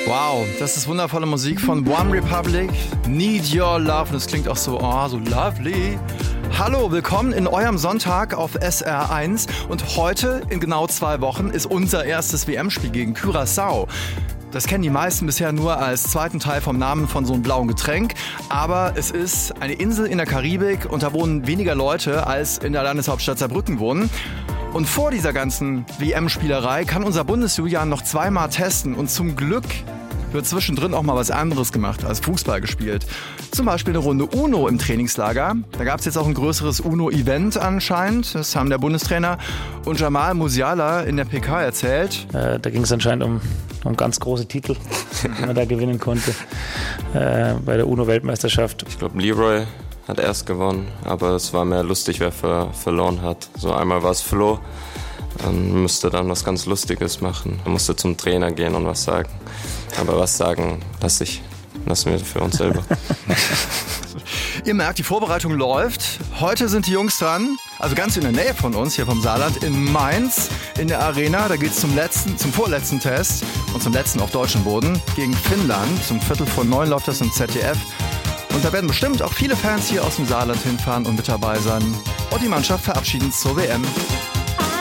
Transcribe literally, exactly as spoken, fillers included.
Wow, das ist wundervolle Musik von One Republic, Need Your Love. Und das klingt auch so, oh, so lovely. Hallo, willkommen in eurem Sonntag auf S R eins. Und heute, in genau zwei Wochen, ist unser erstes W M-Spiel gegen Curaçao. Das kennen die meisten bisher nur als zweiten Teil vom Namen von so einem blauen Getränk. Aber es ist eine Insel in der Karibik und da wohnen weniger Leute, als in der Landeshauptstadt Saarbrücken wohnen. Und vor dieser ganzen W M-Spielerei kann unser Bundesjulian noch zweimal testen. Und zum Glück wird zwischendrin auch mal was anderes gemacht als Fußball gespielt. Zum Beispiel eine Runde Uno im Trainingslager. Da gab es jetzt auch ein größeres Uno-Event anscheinend. Das haben der Bundestrainer und Jamal Musiala in der P K erzählt. Äh, da ging es anscheinend um, um ganz große Titel, die man da gewinnen konnte äh, bei der Uno-Weltmeisterschaft. Ich glaube, Leroy hat erst gewonnen, aber es war mehr lustig, wer ver- verloren hat. So einmal war es Flo, dann müsste dann was ganz Lustiges machen. Er musste zum Trainer gehen und was sagen. Aber was sagen, lasse ich, lassen wir für uns selber. Ihr merkt, die Vorbereitung läuft. Heute sind die Jungs dran, also ganz in der Nähe von uns, hier vom Saarland, in Mainz, in der Arena. Da geht es zum letzten, zum vorletzten Test und zum letzten auf deutschem Boden gegen Finnland. Zum Viertel vor neun läuft das im Z D F. Und da werden bestimmt auch viele Fans hier aus dem Saarland hinfahren und mit dabei sein. Und die Mannschaft verabschiedet zur W M.